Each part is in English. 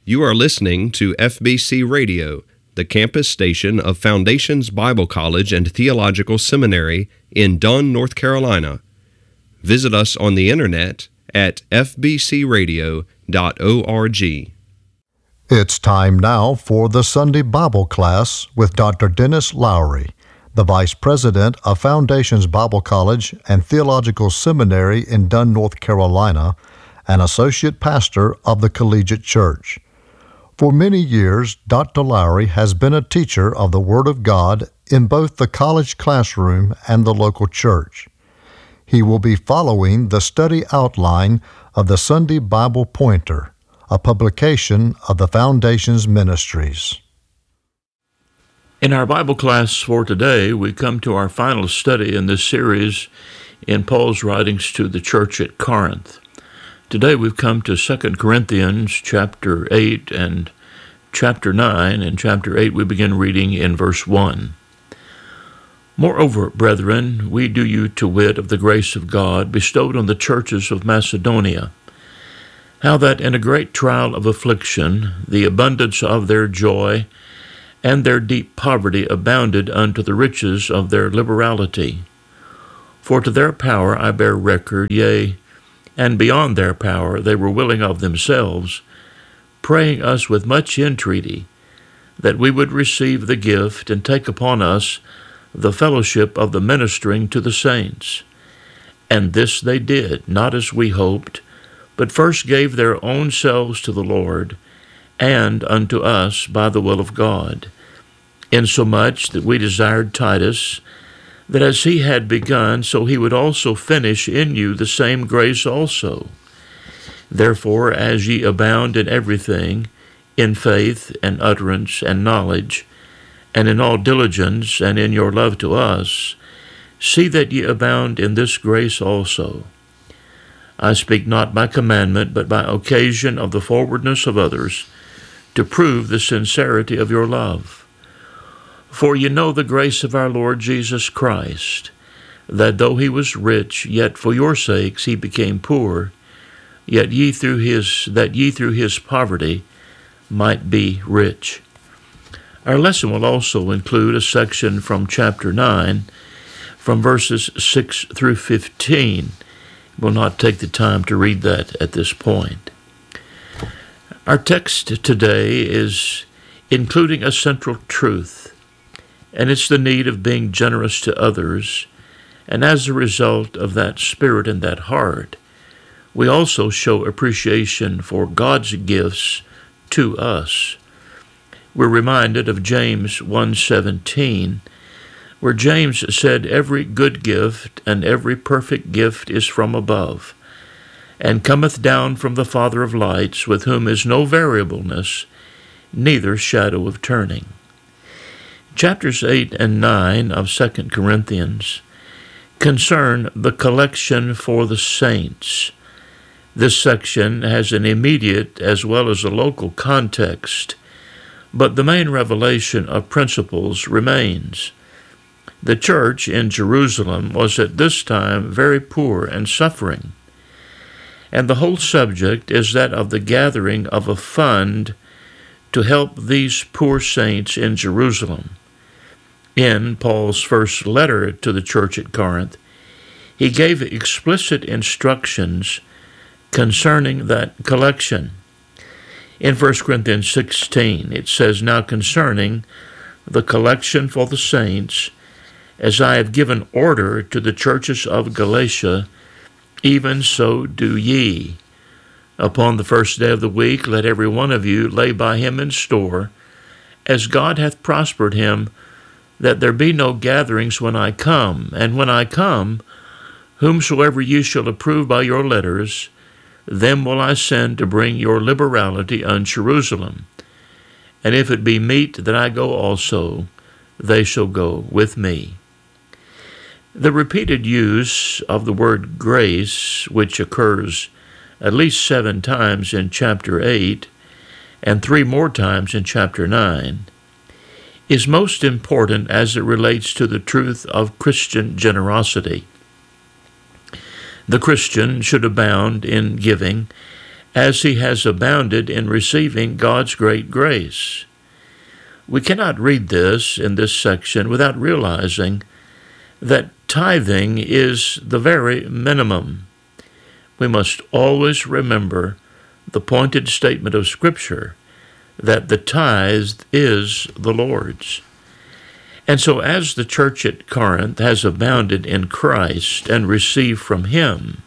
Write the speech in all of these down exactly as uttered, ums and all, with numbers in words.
You are listening to F B C Radio, the campus station of Foundations Bible College and Theological Seminary in Dunn, North Carolina. Visit us on the internet at f b c radio dot org. It's time now for the Sunday Bible class with Doctor Dennis Lowry, the Vice President of Foundations Bible College and Theological Seminary in Dunn, North Carolina, and Associate Pastor of the Collegiate Church. For many years, Doctor Lowry has been a teacher of the Word of God in both the college classroom and the local church. He will be following the study outline of the Sunday Bible Pointer, a publication of the Foundations Ministries. In our Bible class for today, we come to our final study in this series in Paul's writings to the church at Corinth. Today we've come to Second Corinthians chapter eight and chapter nine. In chapter eight we begin reading in verse one. Moreover, brethren, we do you to wit of the grace of God bestowed on the churches of Macedonia, how that in a great trial of affliction the abundance of their joy and their deep poverty abounded unto the riches of their liberality. For to their power I bear record, yea, and beyond their power they were willing of themselves, praying us with much entreaty, that we would receive the gift and take upon us the fellowship of the ministering to the saints. And this they did, not as we hoped, but first gave their own selves to the Lord, and unto us by the will of God, insomuch that we desired Titus, that as he had begun, so he would also finish in you the same grace also. Therefore, as ye abound in everything, in faith and utterance and knowledge, and in all diligence and in your love to us, see that ye abound in this grace also. I speak not by commandment, but by occasion of the forwardness of others, to prove the sincerity of your love. For ye know the grace of our Lord Jesus Christ, that though he was rich, yet for your sakes he became poor, yet ye through his that ye through his poverty might be rich. Our lesson will also include a section from chapter nine, from verses six through fifteen. We'll not take the time to read that at this point. Our text today is including a central truth, and it's the need of being generous to others, and as a result of that spirit and that heart, we also show appreciation for God's gifts to us. We're reminded of James one seventeen, where James said, every good gift and every perfect gift is from above, and cometh down from the Father of lights, with whom is no variableness, neither shadow of turning. Chapters eight and nine of Second Corinthians concern the collection for the saints. This section has an immediate as well as a local context, but the main revelation of principles remains. The church in Jerusalem was at this time very poor and suffering, and the whole subject is that of the gathering of a fund to help these poor saints in Jerusalem. In Paul's first letter to the church at Corinth, he gave explicit instructions concerning that collection. In First Corinthians sixteen, it says, now concerning the collection for the saints, as I have given order to the churches of Galatia, even so do ye. Upon the first day of the week, let every one of you lay by him in store, as God hath prospered him, that there be no gatherings when I come. And when I come, whomsoever ye shall approve by your letters, them will I send to bring your liberality unto Jerusalem. And if it be meet that I go also, they shall go with me. The repeated use of the word grace, which occurs at least seven times in chapter eight and three more times in chapter nine, is most important as it relates to the truth of Christian generosity. The Christian should abound in giving as he has abounded in receiving God's great grace. We cannot read this in this section without realizing that tithing is the very minimum. We must always remember the pointed statement of Scripture that the tithe is the Lord's. And so as the church at Corinth has abounded in Christ and received from him,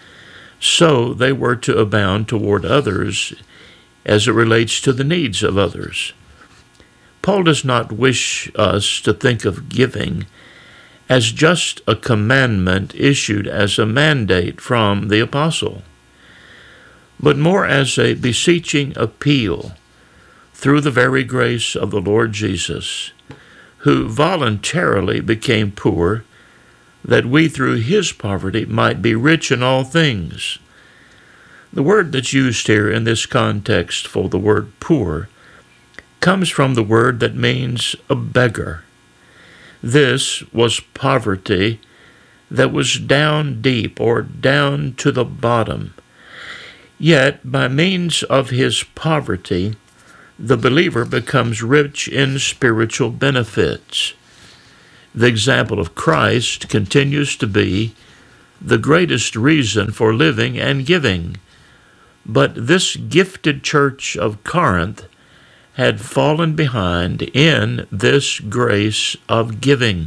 so they were to abound toward others as it relates to the needs of others. Paul does not wish us to think of giving as just a commandment issued as a mandate from the apostle, but more as a beseeching appeal through the very grace of the Lord Jesus, who voluntarily became poor, that we through his poverty might be rich in all things. The word that's used here in this context for the word poor comes from the word that means a beggar. This was poverty that was down deep or down to the bottom. Yet, by means of his poverty, the believer becomes rich in spiritual benefits. The example of Christ continues to be the greatest reason for living and giving. But this gifted church of Corinth had fallen behind in this grace of giving.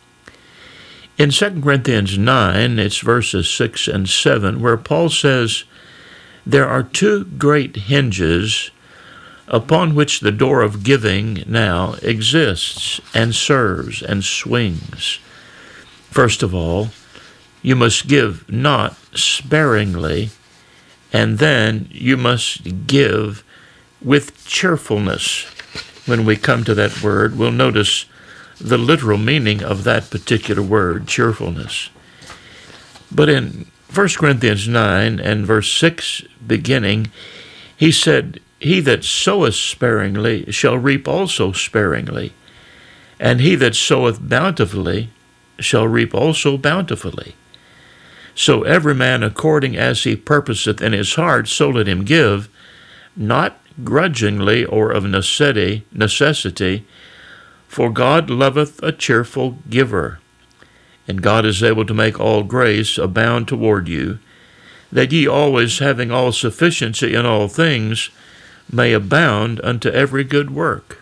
In Second Corinthians nine, it's verses six and seven, where Paul says, "There are two great hinges upon which the door of giving now exists and serves and swings. First of all, you must give not sparingly, and then you must give with cheerfulness." When we come to that word, we'll notice the literal meaning of that particular word, cheerfulness. But in First Corinthians nine and verse six beginning, he said, "He that soweth sparingly shall reap also sparingly, and he that soweth bountifully shall reap also bountifully. So every man according as he purposeth in his heart, so let him give, not grudgingly or of necessity, necessity, for God loveth a cheerful giver. And God is able to make all grace abound toward you, that ye always having all sufficiency in all things may abound unto every good work."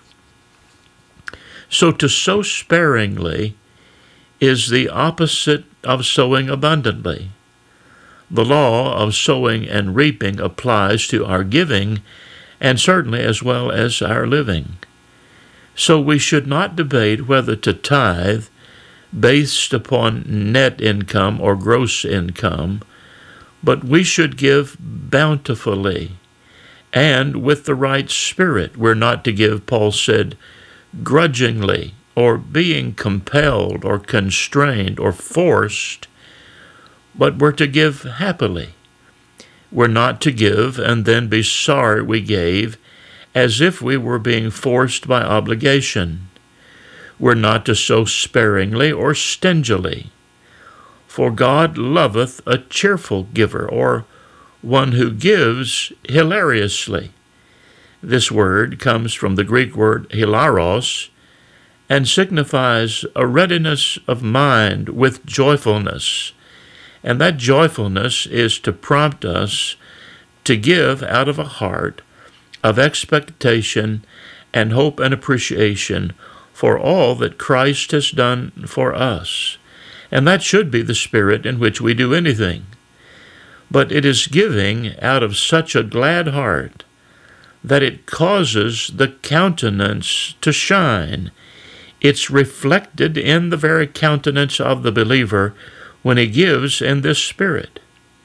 So to sow sparingly is the opposite of sowing abundantly. The law of sowing and reaping applies to our giving, and certainly as well as our living. So we should not debate whether to tithe based upon net income or gross income, but we should give bountifully and with the right spirit. We're not to give, Paul said, grudgingly or being compelled or constrained or forced, but we're to give happily. We're not to give and then be sorry we gave as if we were being forced by obligation. We're not to sow sparingly or stingily. For God loveth a cheerful giver, or one who gives hilariously. This word comes from the Greek word hilaros and signifies a readiness of mind with joyfulness. And that joyfulness is to prompt us to give out of a heart of expectation and hope and appreciation for all that Christ has done for us. And that should be the spirit in which we do anything. But it is giving out of such a glad heart that it causes the countenance to shine. It's reflected in the very countenance of the believer when he gives in this spirit.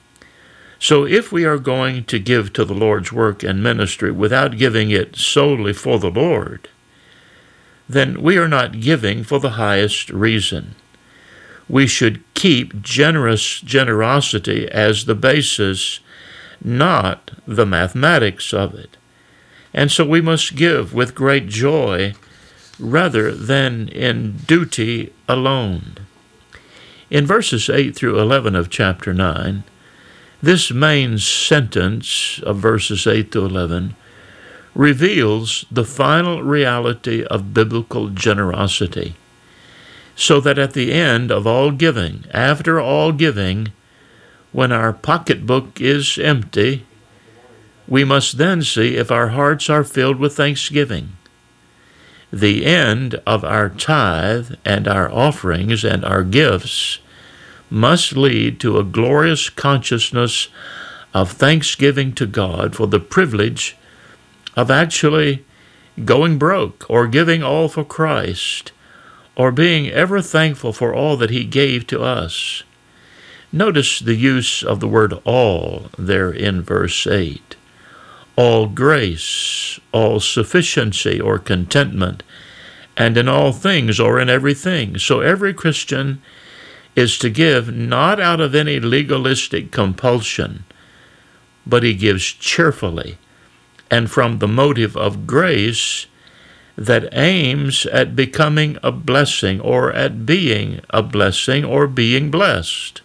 So if we are going to give to the Lord's work and ministry without giving it solely for the Lord, then we are not giving for the highest reason. We should keep generous generosity as the basis, not the mathematics of it. And so we must give with great joy rather than in duty alone. In verses eight through eleven of chapter nine, This main sentence of verses eight to eleven reveals the final reality of biblical generosity, so that at the end of all giving, after all giving, when our pocketbook is empty, we must then see if our hearts are filled with thanksgiving. The end of our tithe and our offerings and our gifts must lead to a glorious consciousness of thanksgiving to God for the privilege of actually going broke or giving all for Christ or being ever thankful for all that He gave to us. Notice the use of the word all there in verse eight. All grace, all sufficiency or contentment, and in all things or in everything. So every Christian is to give not out of any legalistic compulsion, but he gives cheerfully and from the motive of grace that aims at becoming a blessing or at being a blessing or being blessed.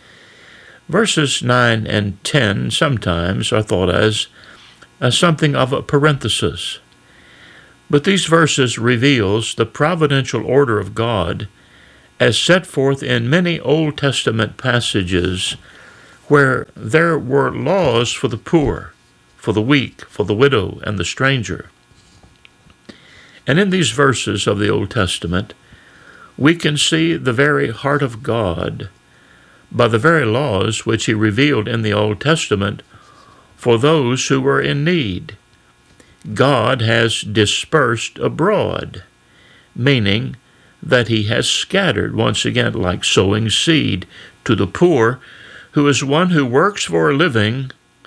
Verses nine and ten sometimes are thought as uh, something of a parenthesis, but these verses reveals the providential order of God as set forth in many Old Testament passages where there were laws for the poor, for the weak, for the widow, and the stranger. And in these verses of the Old Testament, we can see the very heart of God by the very laws which He revealed in the Old Testament for those who were in need. God has dispersed abroad, meaning that He has scattered, once again, like sowing seed to the poor, who is one who works for a living,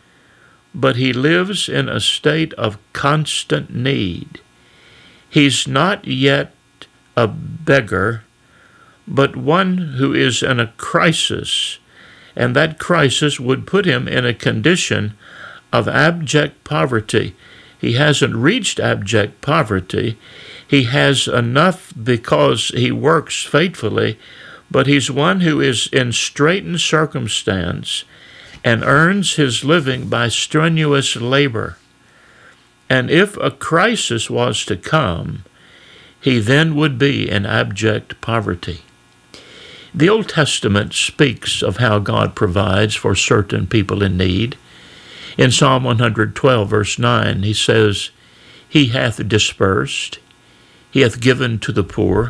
but he lives in a state of constant need. He's not yet a beggar, but one who is in a crisis, and that crisis would put him in a condition of abject poverty. He hasn't reached abject poverty. He has enough because he works faithfully, but he's one who is in straitened circumstance and earns his living by strenuous labor. And if a crisis was to come, he then would be in abject poverty. The Old Testament speaks of how God provides for certain people in need. In Psalm one hundred twelve, verse nine, he says, He hath dispersed, He hath given to the poor.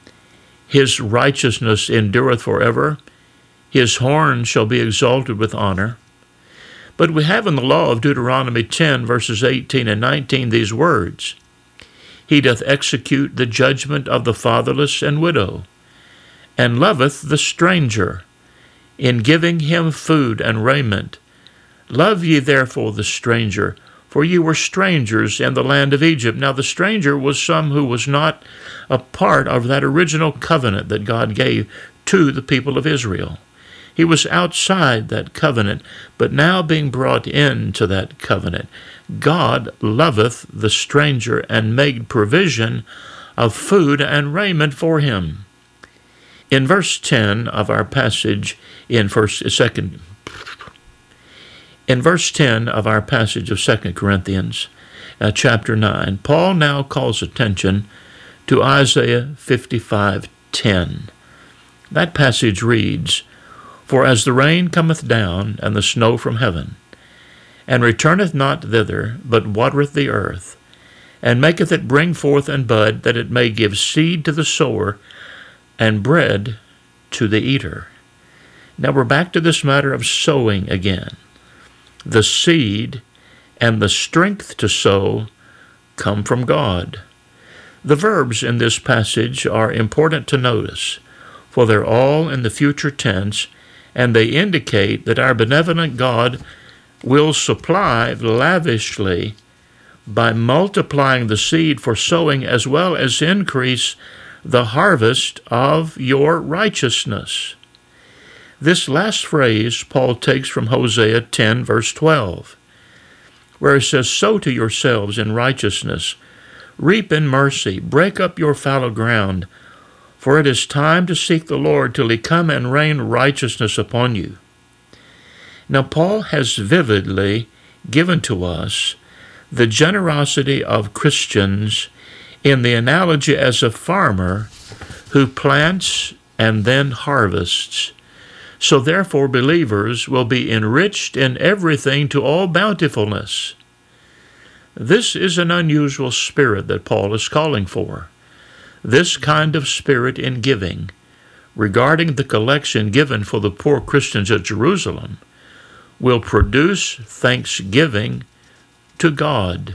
His righteousness endureth forever. His horn shall be exalted with honor. But we have in the law of Deuteronomy ten, verses eighteen and nineteen, these words, He doth execute the judgment of the fatherless and widow, and loveth the stranger, in giving him food and raiment. Love ye therefore the stranger, for ye were strangers in the land of Egypt. Now the stranger was some who was not a part of that original covenant that God gave to the people of Israel. He was outside that covenant, but now being brought into that covenant. God loveth the stranger and made provision of food and raiment for him. In verse ten of our passage in first, second, in verse ten of our passage of Second Corinthians, uh, chapter nine, Paul now calls attention to Isaiah fifty-five ten. That passage reads, For as the rain cometh down, and the snow from heaven, and returneth not thither, but watereth the earth, and maketh it bring forth and bud, that it may give seed to the sower, and bread to the eater. Now we're back to this matter of sowing again. The seed and the strength to sow come from God. The verbs in this passage are important to notice, for they're all in the future tense, and they indicate that our benevolent God will supply lavishly by multiplying the seed for sowing, as well as increase the harvest of your righteousness. This last phrase Paul takes from Hosea ten, verse twelve, where it says, Sow to yourselves in righteousness, reap in mercy, break up your fallow ground, for it is time to seek the Lord till He come and rain righteousness upon you. Now, Paul has vividly given to us the generosity of Christians in the analogy as a farmer who plants and then harvests. So therefore believers will be enriched in everything to all bountifulness. This is an unusual spirit that Paul is calling for. This kind of spirit in giving, regarding the collection given for the poor Christians at Jerusalem, will produce thanksgiving to God.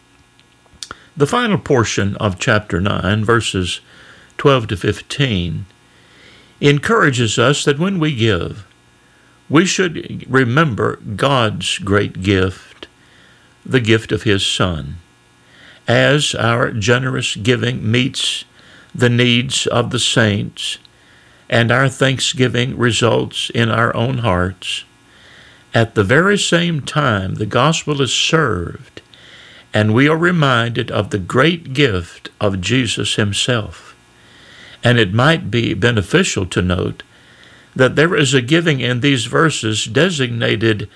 The final portion of chapter nine, verses twelve to fifteen, encourages us that when we give, we should remember God's great gift, the gift of His Son. As our generous giving meets the needs of the saints, and our thanksgiving results in our own hearts, at the very same time the gospel is served, and we are reminded of the great gift of Jesus Himself. And it might be beneficial to note that there is a giving in these verses designated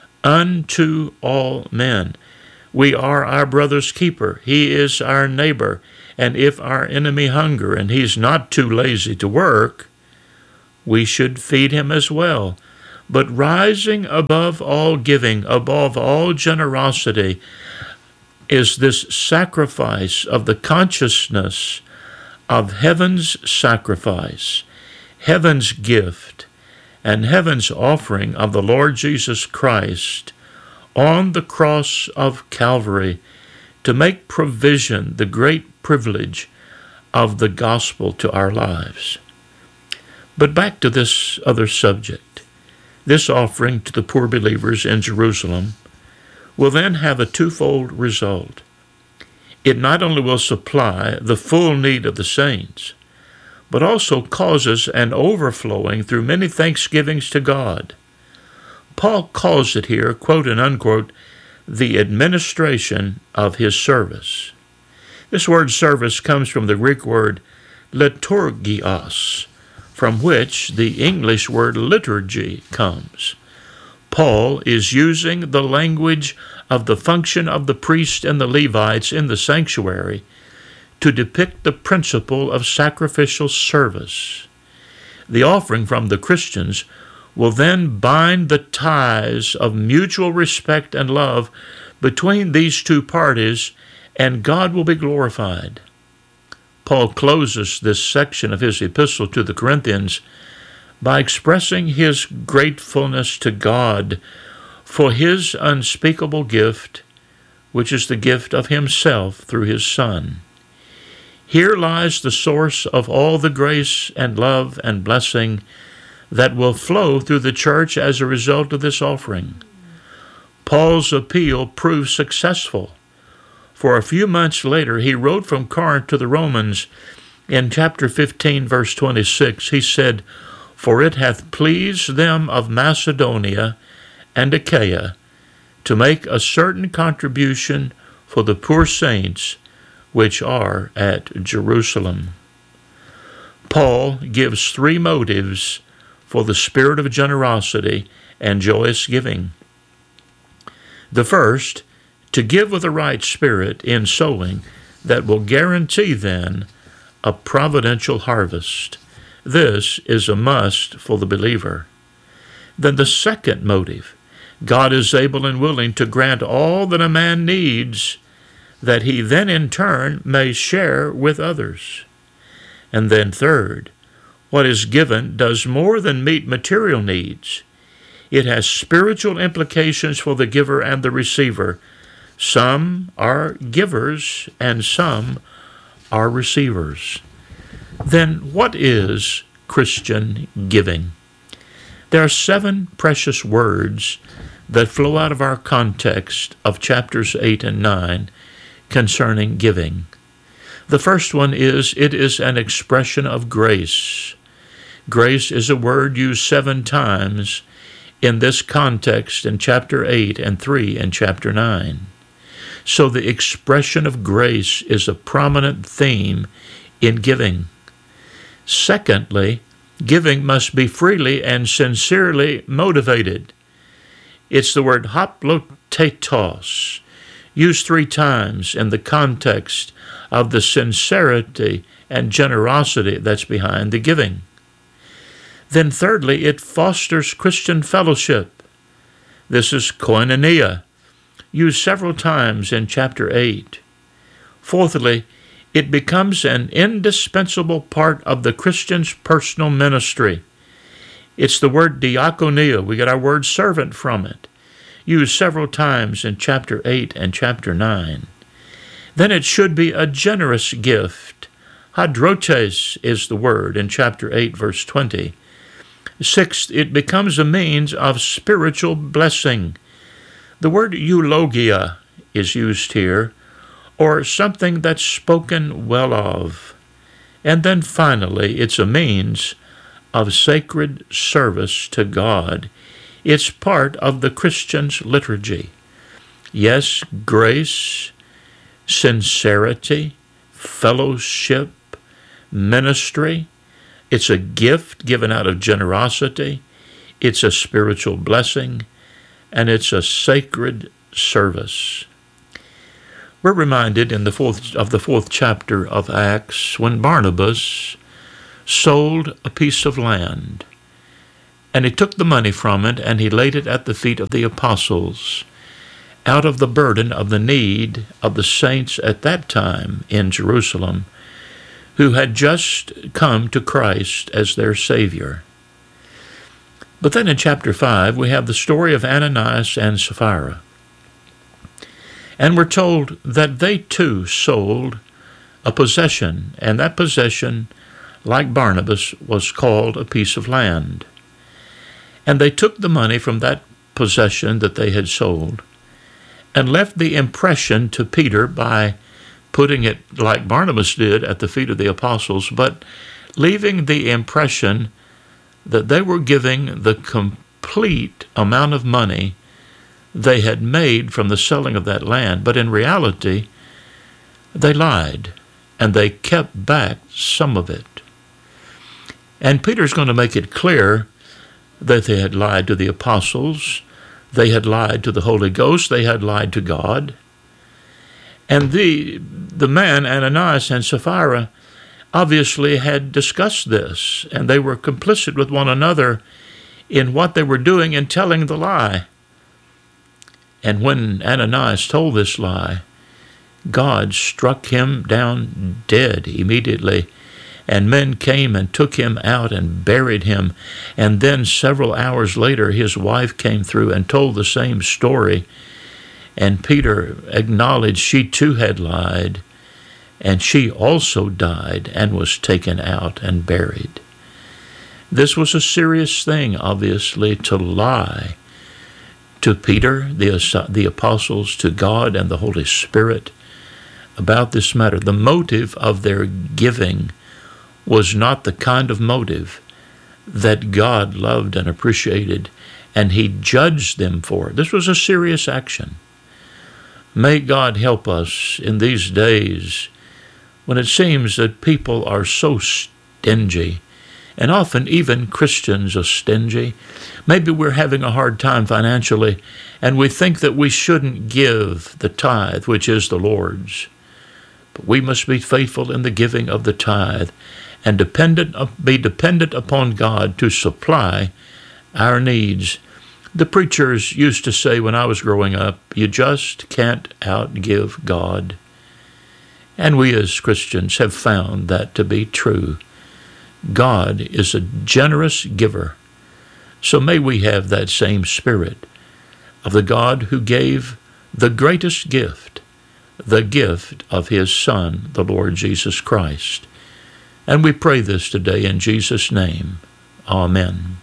unto all men. We are our brother's keeper. He is our neighbor. And if our enemy hunger and he's not too lazy to work, we should feed him as well. But rising above all giving, above all generosity, is this sacrifice of the consciousness of heaven's sacrifice, heaven's gift, and heaven's offering of the Lord Jesus Christ on the cross of Calvary to make provision, the great privilege of the gospel to our lives. But back to this other subject. This offering to the poor believers in Jerusalem will then have a twofold result. It not only will supply the full need of the saints, but also causes an overflowing through many thanksgivings to God. Paul calls it here, quote and unquote, the administration of his service. This word service comes from the Greek word liturgios, from which the English word liturgy comes. Paul is using the language of the function of the priests and the Levites in the sanctuary to depict the principle of sacrificial service. The offering from the Christians will then bind the ties of mutual respect and love between these two parties, and God will be glorified. Paul closes this section of his epistle to the Corinthians by expressing his gratefulness to God for His unspeakable gift, which is the gift of Himself through His Son. Here lies the source of all the grace and love and blessing that will flow through the church as a result of this offering. Paul's appeal proved successful. For a few months later, he wrote from Corinth to the Romans in chapter fifteen, verse twenty-six. He said, "For it hath pleased them of Macedonia and Achaia to make a certain contribution for the poor saints which are at Jerusalem." Paul gives three motives for the spirit of generosity and joyous giving. The first, to give with the right spirit in sowing that will guarantee then a providential harvest. This is a must for the believer. Then the second motive, God is able and willing to grant all that a man needs, that he then in turn may share with others. And then third, what is given does more than meet material needs. It has spiritual implications for the giver and the receiver. Some are givers and some are receivers. Then what is Christian giving? There are seven precious words that flow out of our context of chapters eight and nine concerning giving. The first one is, it is an expression of grace. Grace is a word used seven times in this context in chapter eight and three in chapter nine. So the expression of grace is a prominent theme in giving. Secondly, giving must be freely and sincerely motivated. It's the word haplotetos, used three times in the context of the sincerity and generosity that's behind the giving. Then thirdly, it fosters Christian fellowship. This is koinonia, used several times in chapter eight. Fourthly, it becomes an indispensable part of the Christian's personal ministry. It's the word diakonia. We get our word servant from it, used several times in chapter eight and chapter nine. Then it should be a generous gift. Hadrotes is the word in chapter eight, verse twenty. Sixth, it becomes a means of spiritual blessing. The word eulogia is used here, or something that's spoken well of. And then finally, it's a means of sacred service to God. It's part of the Christian's liturgy. Yes, grace, sincerity, fellowship, ministry. It's a gift given out of generosity. It's a spiritual blessing, and it's a sacred service. We're reminded in the fourth of the fourth chapter of Acts when Barnabas sold a piece of land, and he took the money from it and he laid it at the feet of the apostles out of the burden of the need of the saints at that time in Jerusalem who had just come to Christ as their Savior. But then in chapter five, we have the story of Ananias and Sapphira. And we're told that they too sold a possession, and that possession, like Barnabas, was called a piece of land. And they took the money from that possession that they had sold and left the impression to Peter by putting it, like Barnabas did, at the feet of the apostles, but leaving the impression that they were giving the complete amount of money they had made from the selling of that land. But in reality, they lied, and they kept back some of it. And Peter's going to make it clear that they had lied to the apostles, they had lied to the Holy Ghost, they had lied to God. And the the man, Ananias and Sapphira, obviously had discussed this, and they were complicit with one another in what they were doing in telling the lie. And when Ananias told this lie, God struck him down dead immediately, and men came and took him out and buried him. And then several hours later, his wife came through and told the same story. And Peter acknowledged she too had lied, and she also died and was taken out and buried. This was a serious thing, obviously, to lie to Peter, the, the apostles, to God and the Holy Spirit about this matter. The motive of their giving was not the kind of motive that God loved and appreciated, and he judged them for. This was a serious action. May God help us in these days when it seems that people are so stingy, and often even Christians are stingy. Maybe we're having a hard time financially, and we think that we shouldn't give the tithe, which is the Lord's. But we must be faithful in the giving of the tithe and dependent be dependent upon God to supply our needs. The preachers used to say when I was growing up, you just can't outgive God. And we as Christians have found that to be true. God is a generous giver. So may we have that same spirit of the God who gave the greatest gift, the gift of his Son, the Lord Jesus Christ. And we pray this today in Jesus' name. Amen.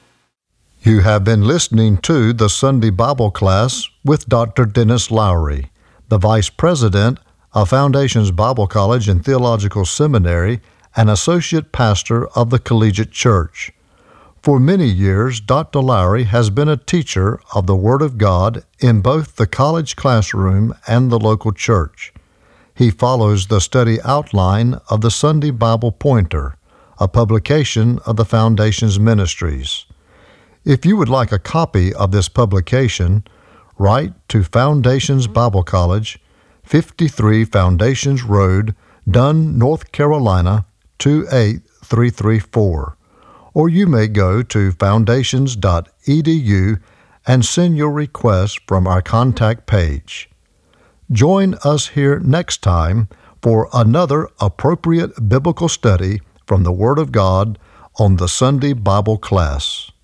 You have been listening to the Sunday Bible class with Doctor Dennis Lowry, the Vice President of Foundations Bible College and Theological Seminary and Associate Pastor of the Collegiate Church. For many years, Doctor Lowry has been a teacher of the Word of God in both the college classroom and the local church. He follows the study outline of the Sunday Bible Pointer, a publication of the Foundations Ministries. If you would like a copy of this publication, write to Foundations Bible College, fifty-three Foundations Road, Dunn, North Carolina, two eight three three four. Or you may go to foundations dot e d u and send your request from our contact page. Join us here next time for another appropriate biblical study from the Word of God on the Sunday Bible class.